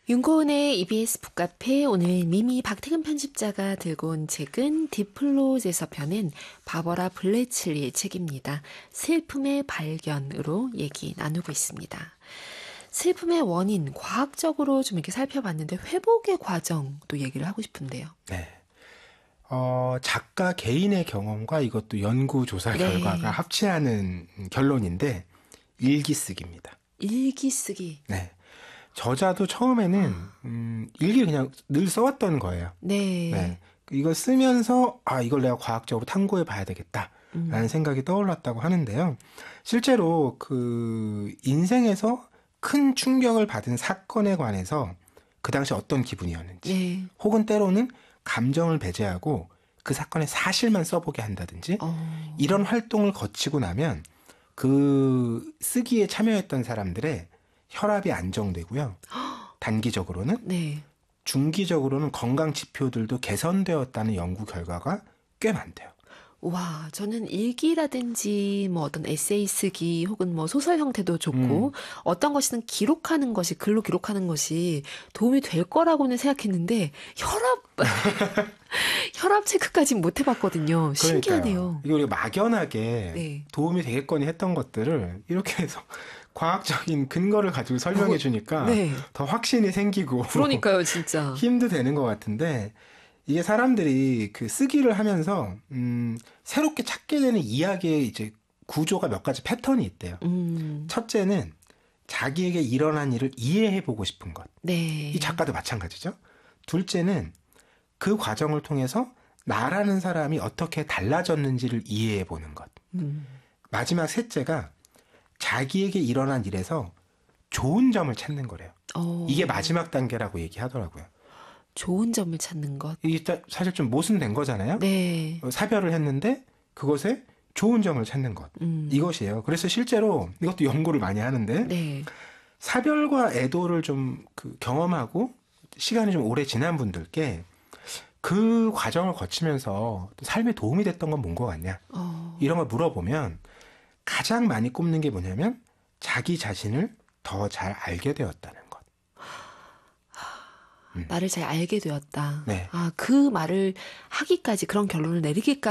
윤고은의 EBS 북카페, 오늘 미미 박태근 편집자가 들고 온 책은 디플로제서 펴낸 바버라 블레칠리의 책입니다. 슬픔의 발견으로 얘기 나누고 있습니다. 슬픔의 원인, 과학적으로 좀 이렇게 살펴봤는데 회복의 과정도 얘기를 하고 싶은데요. 네. 작가 개인의 경험과 이것도 연구조사 네. 결과가 합치하는 결론인데 일기 쓰기입니다. 일기 쓰기. 네. 저자도 처음에는 일기를 그냥 늘 써왔던 거예요. 네. 네. 이걸 쓰면서 이걸 내가 과학적으로 탐구해 봐야 되겠다라는 생각이 떠올랐다고 하는데요. 실제로 그 인생에서 큰 충격을 받은 사건에 관해서 그 당시 어떤 기분이었는지 네. 혹은 때로는 감정을 배제하고 그 사건의 사실만 써보게 한다든지 이런 활동을 거치고 나면 그 쓰기에 참여했던 사람들의 혈압이 안정되고요. 단기적으로는 네. 중기적으로는 건강 지표들도 개선되었다는 연구 결과가 꽤 많대요. 와, 저는 일기라든지 뭐 어떤 에세이 쓰기 혹은 뭐 소설 형태도 좋고 어떤 것이든 기록하는 것이, 글로 기록하는 것이 도움이 될 거라고는 생각했는데 혈압 체크까지는 못 해봤거든요. 신기하네요. 이거 우리가 막연하게 네. 도움이 되겠거니 했던 것들을 이렇게 해서 과학적인 근거를 가지고 설명해 주니까 네. 더 확신이 생기고 그러니까요, 진짜. 힘도 되는 것 같은데 이게 사람들이 그 쓰기를 하면서 새롭게 찾게 되는 이야기의 이제 구조가 몇 가지 패턴이 있대요. 첫째는 자기에게 일어난 일을 이해해보고 싶은 것. 네. 이 작가도 마찬가지죠. 둘째는 그 과정을 통해서 나라는 사람이 어떻게 달라졌는지를 이해해보는 것. 마지막 셋째가 자기에게 일어난 일에서 좋은 점을 찾는 거래요. 이게 마지막 단계라고 얘기하더라고요. 좋은 점을 찾는 것. 이게 사실 좀 모순된 거잖아요. 네. 사별을 했는데 그것에 좋은 점을 찾는 것. 이것이에요. 그래서 실제로 이것도 연구를 많이 하는데 네. 사별과 애도를 좀 경험하고 시간이 좀 오래 지난 분들께 그 과정을 거치면서 또 삶에 도움이 됐던 건 뭔 것 같냐. 이런 걸 물어보면 가장 많이 꼽는 게 뭐냐면 자기 자신을 더 잘 알게 되었다는 것. 나를 잘 알게 되었다. 네. 그 말을 하기까지, 그런 결론을 내리기까지